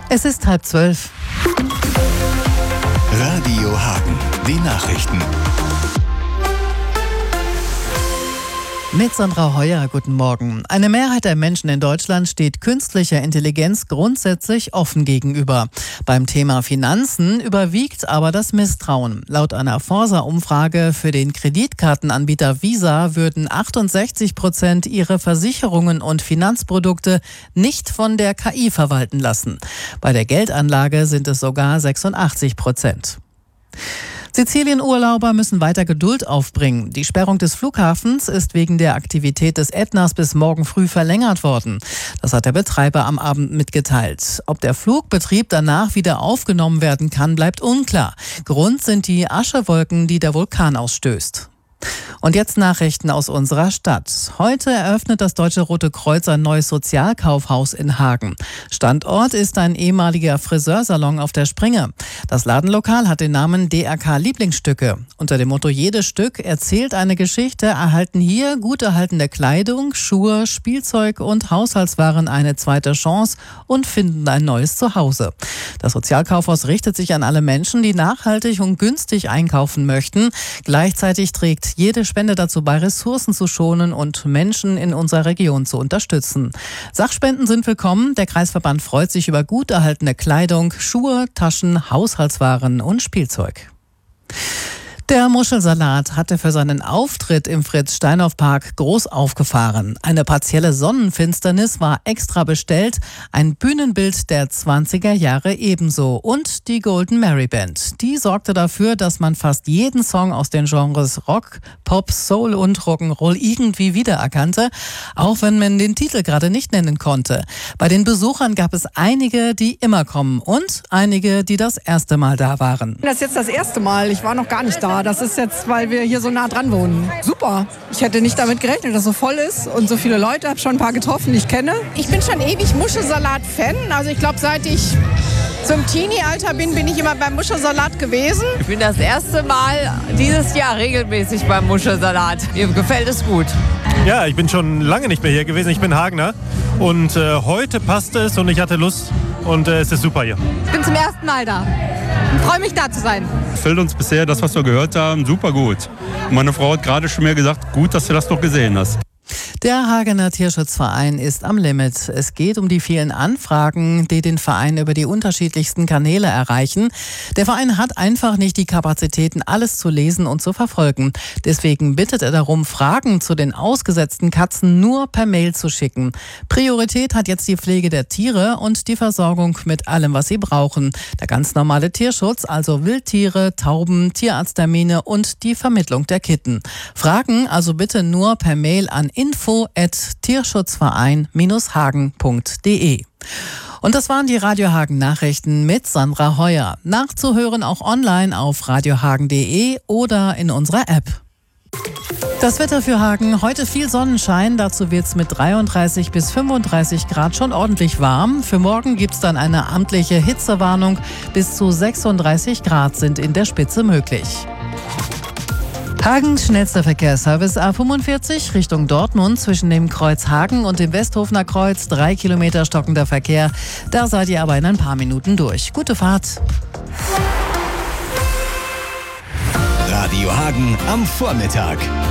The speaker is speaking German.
Es ist 11:30. Radio Hagen, die Nachrichten. Mit Sandra Heuer, guten Morgen. Eine Mehrheit der Menschen in Deutschland steht künstlicher Intelligenz grundsätzlich offen gegenüber. Beim Thema Finanzen überwiegt aber das Misstrauen. Laut einer Forsa-Umfrage für den Kreditkartenanbieter Visa würden 68% ihre Versicherungen und Finanzprodukte nicht von der KI verwalten lassen. Bei der Geldanlage sind es sogar 86%. Sizilien-Urlauber müssen weiter Geduld aufbringen. Die Sperrung des Flughafens ist wegen der Aktivität des Ätnas bis morgen früh verlängert worden. Das hat der Betreiber am Abend mitgeteilt. Ob der Flugbetrieb danach wieder aufgenommen werden kann, bleibt unklar. Grund sind die Aschewolken, die der Vulkan ausstößt. Und jetzt Nachrichten aus unserer Stadt. Heute eröffnet das Deutsche Rote Kreuz ein neues Sozialkaufhaus in Hagen. Standort ist ein ehemaliger Friseursalon auf der Springe. Das Ladenlokal hat den Namen DRK Lieblingsstücke. Unter dem Motto "Jedes Stück erzählt eine Geschichte" erhalten hier gut erhaltene Kleidung, Schuhe, Spielzeug und Haushaltswaren eine zweite Chance und finden ein neues Zuhause. Das Sozialkaufhaus richtet sich an alle Menschen, die nachhaltig und günstig einkaufen möchten. Gleichzeitig trägt jede Spende dazu bei, Ressourcen zu schonen und Menschen in unserer Region zu unterstützen. Sachspenden sind willkommen. Der Kreisverband freut sich über gut erhaltene Kleidung, Schuhe, Taschen, Haushaltswaren und Spielzeug. Der Muschelsalat hatte für seinen Auftritt im Fritz-Steinhoff-Park groß aufgefahren. Eine partielle Sonnenfinsternis war extra bestellt, ein Bühnenbild der 20er Jahre ebenso und die Golden Mary Band. Die sorgte dafür, dass man fast jeden Song aus den Genres Rock, Pop, Soul und Rock'n'Roll irgendwie wiedererkannte, auch wenn man den Titel gerade nicht nennen konnte. Bei den Besuchern gab es einige, die immer kommen und einige, die das erste Mal da waren. Das ist jetzt das erste Mal, ich war noch gar nicht da. Das ist jetzt, weil wir hier so nah dran wohnen. Super. Ich hätte nicht damit gerechnet, dass es so voll ist und so viele Leute. Ich habe schon ein paar getroffen, die ich kenne. Ich bin schon ewig Muschelsalat-Fan. Also ich glaube, seit ich zum Teenie-Alter bin ich immer beim Muschelsalat gewesen. Ich bin das erste Mal dieses Jahr regelmäßig beim Muschelsalat. Mir gefällt es gut. Ja, ich bin schon lange nicht mehr hier gewesen. Ich bin Hagener und heute passte es und ich hatte Lust und es ist super hier. Ich bin zum ersten Mal da. Ich freue mich, da zu sein. Gefällt uns bisher das, was wir gehört haben, super gut. Und meine Frau hat gerade schon mir gesagt, gut, dass du das noch gesehen hast. Der Hagener Tierschutzverein ist am Limit. Es geht um die vielen Anfragen, die den Verein über die unterschiedlichsten Kanäle erreichen. Der Verein hat einfach nicht die Kapazitäten, alles zu lesen und zu verfolgen. Deswegen bittet er darum, Fragen zu den ausgesetzten Katzen nur per Mail zu schicken. Priorität hat jetzt die Pflege der Tiere und die Versorgung mit allem, was sie brauchen. Der ganz normale Tierschutz, also Wildtiere, Tauben, Tierarzttermine und die Vermittlung der Kitten. Fragen also bitte nur per Mail an info@tierschutzverein-hagen.de. Und das waren die Radio Hagen Nachrichten mit Sandra Heuer. Nachzuhören auch online auf radiohagen.de oder in unserer App. Das Wetter für Hagen, heute viel Sonnenschein, dazu wird es mit 33 bis 35 Grad schon ordentlich warm. Für morgen gibt es dann eine amtliche Hitzewarnung, bis zu 36 Grad sind in der Spitze möglich. Hagens schnellster Verkehrsservice A45 Richtung Dortmund zwischen dem Kreuz Hagen und dem Westhofener Kreuz. 3 Kilometer stockender Verkehr. Da seid ihr aber in ein paar Minuten durch. Gute Fahrt. Radio Hagen am Vormittag.